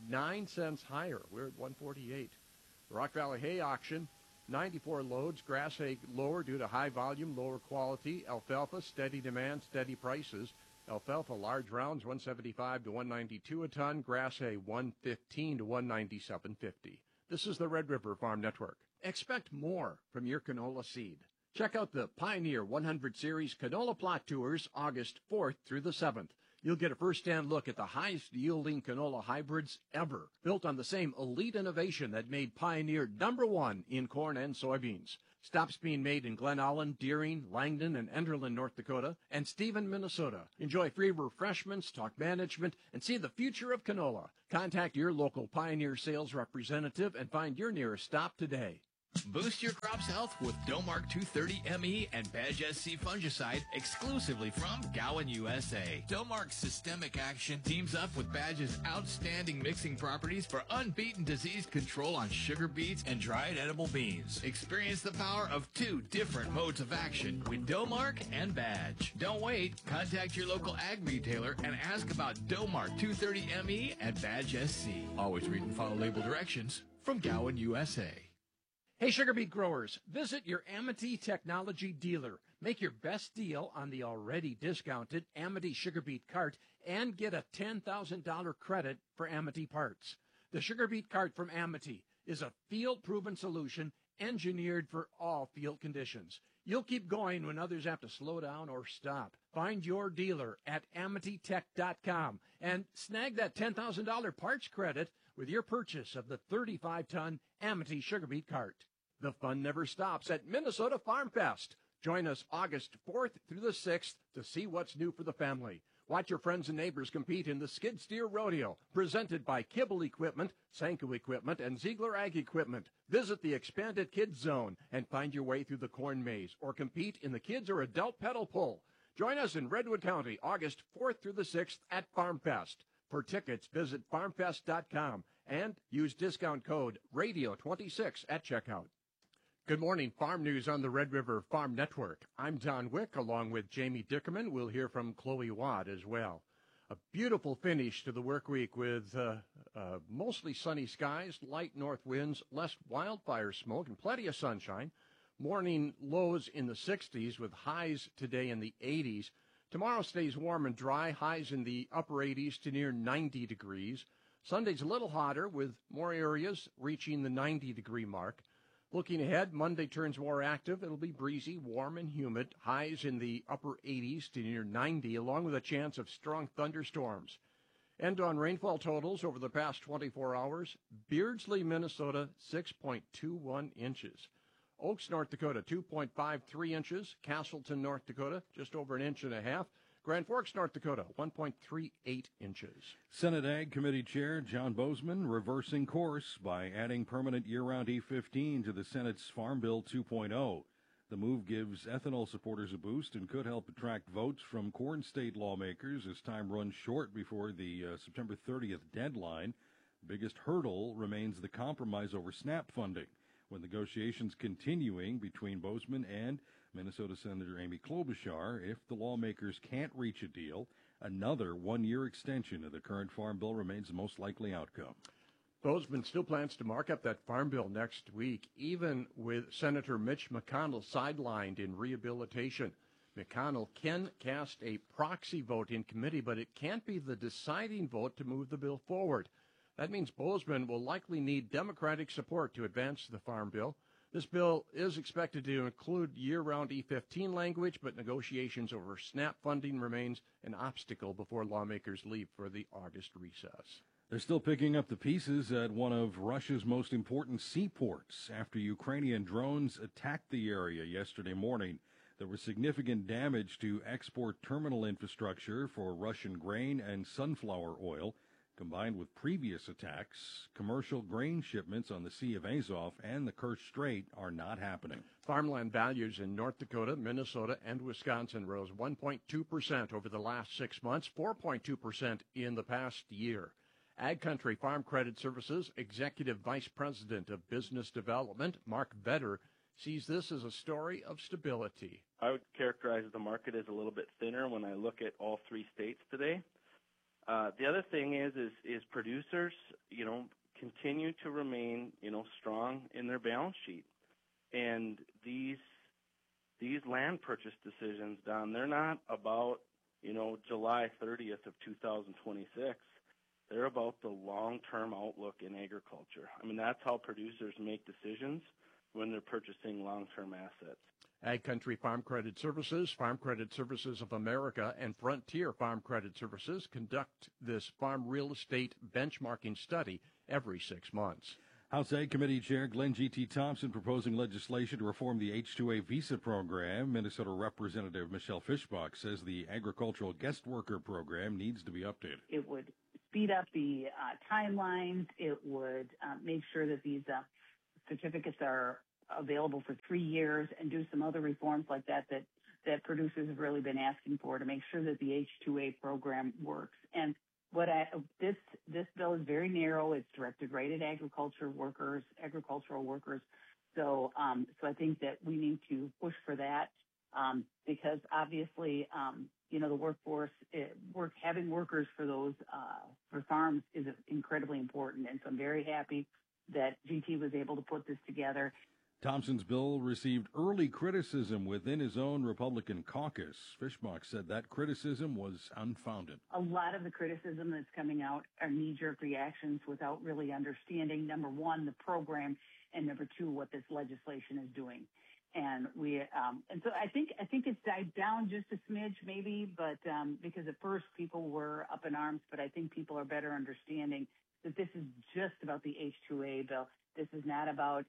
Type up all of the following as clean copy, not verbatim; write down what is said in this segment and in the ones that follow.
9 cents higher. We're at 148. The Rock Valley Hay Auction, 94 loads. Grass hay lower due to high volume, lower quality. Alfalfa, steady demand, steady prices. Alfalfa large rounds, 175 to 192 a ton. Grass hay, 115 to 197.50. This is the Red River Farm Network. Expect more from your canola seed. Check out the Pioneer 100 Series Canola Plot Tours August 4th through the 7th. You'll get a first-hand look at the highest-yielding canola hybrids ever, built on the same elite innovation that made Pioneer #1 in corn and soybeans. Stops being made in Glen Allen, Deering, Langdon, and Enderlin, North Dakota, and Stephen, Minnesota. Enjoy free refreshments, talk management, and see the future of canola. Contact your local Pioneer sales representative and find your nearest stop today. Boost your crop's health with Domark 230 ME and Badge SC fungicide exclusively from Gowan, USA. Domark's systemic action teams up with Badge's outstanding mixing properties for unbeaten disease control on sugar beets and dried edible beans. Experience the power of 2 different modes of action with Domark and Badge. Don't wait. Contact your local ag retailer and ask about Domark 230 ME and Badge SC. Always read and follow label directions from Gowan, USA. Hey, sugar beet growers, visit your Amity Technology dealer. Make your best deal on the already discounted Amity sugar beet cart and get a $10,000 credit for Amity parts. The sugar beet cart from Amity is a field-proven solution engineered for all field conditions. You'll keep going when others have to slow down or stop. Find your dealer at AmityTech.com and snag that $10,000 parts credit with your purchase of the 35-ton Amity sugar beet cart. The fun never stops at Minnesota Farm Fest. Join us August 4th through the 6th to see what's new for the family. Watch your friends and neighbors compete in the Skid Steer Rodeo, presented by Kibble Equipment, Sanko Equipment, and Ziegler Ag Equipment. Visit the expanded Kids Zone and find your way through the corn maze, or compete in the kids or adult pedal pull. Join us in Redwood County, August 4th through the 6th at Farm Fest. For tickets, visit farmfest.com and use discount code RADIO26 at checkout. Good morning, Farm News on the Red River Farm Network. I'm Don Wick, along with Jamie Dickerman. We'll hear from Chloe Watt as well. A beautiful finish to the work week with mostly sunny skies, light north winds, less wildfire smoke, and plenty of sunshine. Morning lows in the 60s with highs today in the 80s. Tomorrow stays warm and dry, highs in the upper 80s to near 90 degrees. Sunday's a little hotter with more areas reaching the 90-degree mark. Looking ahead, Monday turns more active. It'll be breezy, warm, and humid. Highs in the upper 80s to near 90, along with a chance of strong thunderstorms. And on rainfall totals over the past 24 hours, Beardsley, Minnesota, 6.21 inches. Oaks, North Dakota, 2.53 inches. Castleton, North Dakota, just over an inch and a half. Grand Forks, North Dakota, 1.38 inches. Senate Ag Committee Chair John Bozeman reversing course by adding permanent year-round E15 to the Senate's Farm Bill 2.0. The move gives ethanol supporters a boost and could help attract votes from corn state lawmakers as time runs short before the September 30th deadline. The biggest hurdle remains the compromise over SNAP funding, with negotiations continuing between Bozeman and Minnesota Senator Amy Klobuchar. If the lawmakers can't reach a deal, another one-year extension of the current farm bill remains the most likely outcome. Bozeman still plans to mark up that farm bill next week, even with Senator Mitch McConnell sidelined in rehabilitation. McConnell can cast a proxy vote in committee, but it can't be the deciding vote to move the bill forward. That means Bozeman will likely need Democratic support to advance the farm bill. This bill is expected to include year-round E15 language, but negotiations over SNAP funding remains an obstacle before lawmakers leave for the August recess. They're still picking up the pieces at one of Russia's most important seaports after Ukrainian drones attacked the area yesterday morning. There was significant damage to export terminal infrastructure for Russian grain and sunflower oil. Combined with previous attacks, commercial grain shipments on the Sea of Azov and the Kerch Strait are not happening. Farmland values in North Dakota, Minnesota, and Wisconsin rose 1.2% over the last 6 months, 4.2% in the past year. Ag Country Farm Credit Services Executive Vice President of Business Development, Mark Vetter, sees this as a story of stability. I would characterize the market as a little bit thinner when I look at all three states today. The other thing is producers, continue to remain, strong in their balance sheet. And these land purchase decisions, Don, they're not about, July 30th of 2026. They're about the long-term outlook in agriculture. I mean, that's how producers make decisions when they're purchasing long-term assets. Ag Country Farm Credit Services, Farm Credit Services of America, and Frontier Farm Credit Services conduct this farm real estate benchmarking study every 6 months. House Ag Committee Chair Glenn G.T. Thompson proposing legislation to reform the H-2A visa program. Minnesota Representative Michelle Fischbach says the agricultural guest worker program needs to be updated. It would speed up the timelines. It would make sure that these certificates are available for 3 years, and do some other reforms like that producers have really been asking for to make sure that the H-2A program works. And this bill is very narrow. It's directed right at agricultural workers. So I think that we need to push for that because obviously, the workforce, having workers for those for farms is incredibly important. And so I'm very happy that GT was able to put this together. Thompson's bill received early criticism within his own Republican caucus. Fischbach said that criticism was unfounded. A lot of the criticism that's coming out are knee-jerk reactions without really understanding, number one, the program, and number two, what this legislation is doing. And so I think it's died down just a smidge maybe, but because at first people were up in arms, but I think people are better understanding that this is just about the H-2A bill. This is not about,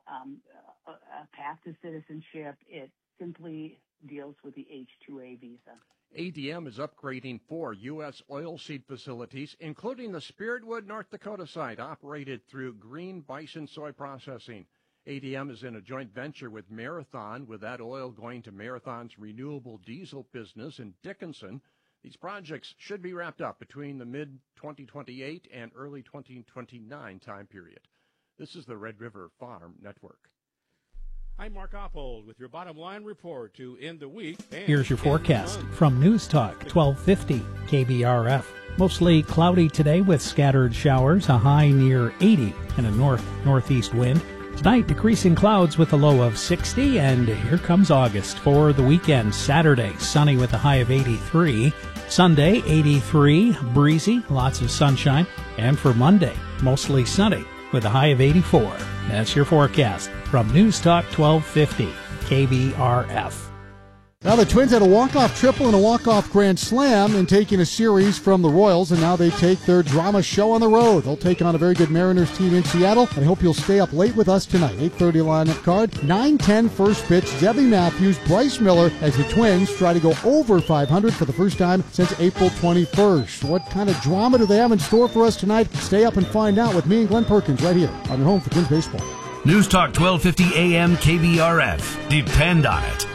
a path to citizenship. It simply deals with the H-2A visa. ADM is upgrading 4 U.S. oilseed facilities, including the Spiritwood, North Dakota site, operated through Green Bison Soy Processing. ADM is in a joint venture with Marathon, with that oil going to Marathon's renewable diesel business in Dickinson. These projects should be wrapped up between the mid-2028 and early 2029 time period. This is the Red River Farm Network. I'm Mark Oppold with your bottom line report to end the week. Here's your forecast from News Talk 1250 KBRF. Mostly cloudy today with scattered showers, a high near 80 and a north-northeast wind. Tonight, decreasing clouds with a low of 60, and here comes August for the weekend. Saturday, sunny with a high of 83. Sunday, 83, breezy, lots of sunshine. And for Monday, mostly sunny with a high of 84. That's your forecast from News Talk 1250 KBRF. Now the Twins had a walk-off triple and a walk-off grand slam in taking a series from the Royals, and now they take their drama show on the road. They'll take on a very good Mariners team in Seattle, and I hope you'll stay up late with us tonight. 8:30 lineup card, 9:10 first pitch, Debbie Matthews, Bryce Miller, as the Twins try to go over 500 for the first time since April 21st. What kind of drama do they have in store for us tonight? Stay up and find out with me and Glenn Perkins right here on your home for Twins baseball. News Talk 1250 AM KBRF. Depend on it.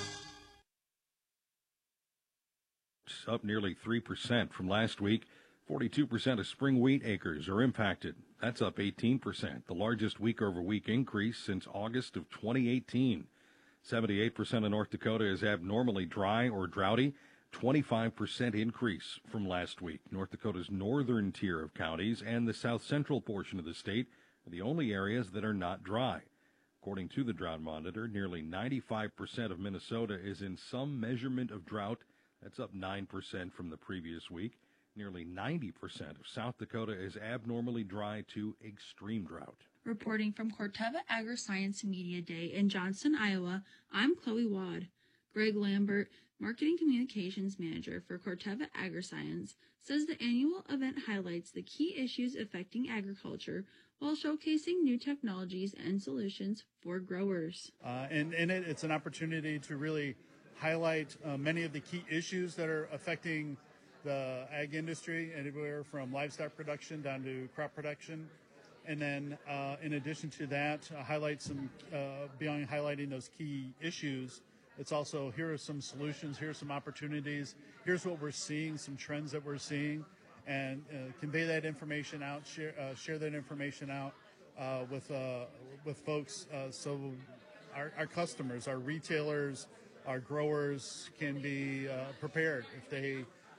Up nearly 3% from last week. 42% of spring wheat acres are impacted. That's up 18%, the largest week-over-week increase since August of 2018. 78% of North Dakota is abnormally dry or droughty, 25% increase from last week. North Dakota's northern tier of counties and the south-central portion of the state are the only areas that are not dry. According to the Drought Monitor, nearly 95% of Minnesota is in some measurement of drought. That's up 9% from the previous week. Nearly 90% of South Dakota is abnormally dry to extreme drought. Reporting from Corteva Agri-Science Media Day in Johnston, Iowa, I'm Chloe Wad. Greg Lambert, Marketing Communications Manager for Corteva Agri-Science, says the annual event highlights the key issues affecting agriculture while showcasing new technologies and solutions for growers. And in it, it's an opportunity to really highlight many of the key issues that are affecting the ag industry, anywhere from livestock production down to crop production. And then in addition to that, highlight some, beyond highlighting those key issues, it's also, here are some solutions, here are some opportunities, here's what we're seeing, some trends that we're seeing, and convey that information out, share that information out with folks, so our customers, our retailers, our growers can be prepared if they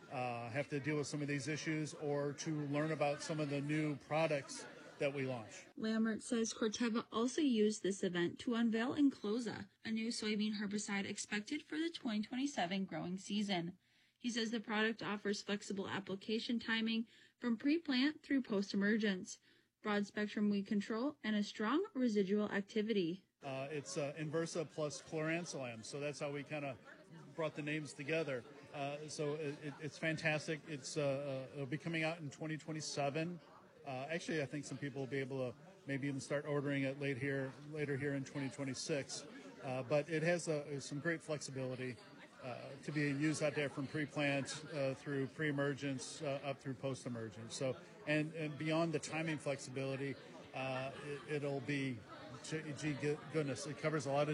have to deal with some of these issues or to learn about some of the new products that we launch. Lambert says Corteva also used this event to unveil Enclosa, a new soybean herbicide expected for the 2027 growing season. He says the product offers flexible application timing from pre-plant through post-emergence, broad-spectrum weed control, and a strong residual activity. It's Inversa plus Chlorantzalam, so that's how we kind of brought the names together. So it's fantastic. It'll be coming out in 2027. Actually, I think some people will be able to maybe even start ordering it later here in 2026. But it has some great flexibility to be used out there from pre-plant through pre-emergence up through post-emergence. So and beyond the timing flexibility, it'll be, gee goodness, it covers a lot of